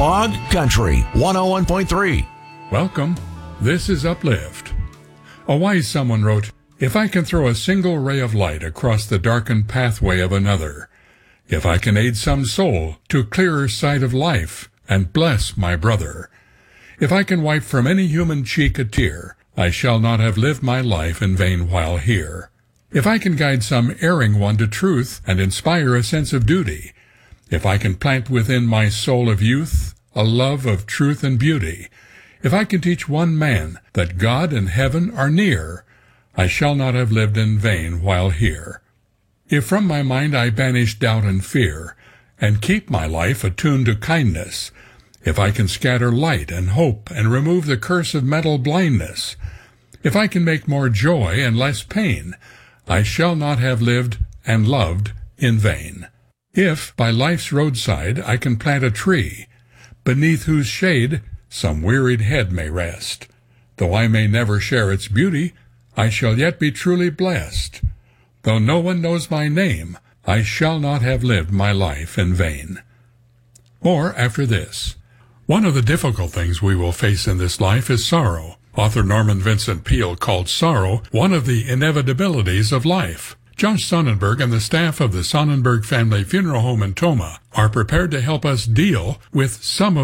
Fog Country 101.3. Welcome. This is Uplift. A wise someone wrote, "If I can throw a single ray of light across the darkened pathway of another, if I can aid some soul to clearer sight of life and bless my brother, if I can wipe from any human cheek a tear, I shall not have lived my life in vain while here. If I can guide some erring one to truth and inspire a sense of duty, if I can plant within my soul of youth a love of truth and beauty, if I can teach one man that God and heaven are near, I shall not have lived in vain while here. If from my mind I banish doubt and fear, and keep my life attuned to kindness, if I can scatter light and hope and remove the curse of mental blindness, if I can make more joy and less pain, I shall not have lived and loved in vain. If by life's roadside I can plant a tree, beneath whose shade some wearied head may rest, though I may never share its beauty, I shall yet be truly blessed. Though no one knows my name, I shall not have lived my life in vain." Or after this, "One of the difficult things we will face in this life is sorrow." Author Norman Vincent Peale called sorrow one of the inevitabilities of life. Josh Sonnenberg and the staff of the Sonnenberg Family Funeral Home in Tomah are prepared to help us deal with some of